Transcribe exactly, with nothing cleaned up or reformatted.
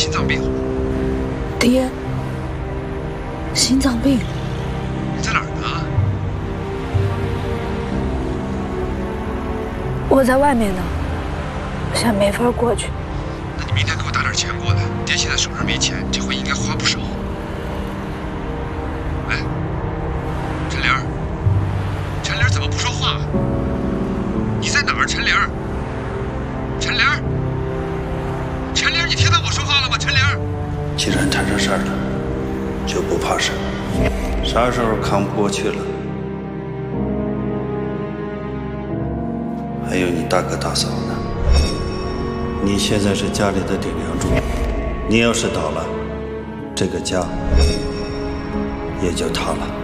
心脏病。 爹，心脏病？ 你在哪儿呢？ 我在外面呢，现在没法过去。 那你明天给我打点钱过来，爹现在手上没钱，这回应该花不少。喂，陈玲，陈玲怎么不说话？你在哪儿，陈玲？陈玲，陈玲，你听到我说话了吗？陈玲， 既然摊上事儿了，就不怕事。啥时候扛不过去了，还有你大哥大嫂呢。你现在是家里的顶梁柱，你要是倒了，这个家也就塌了。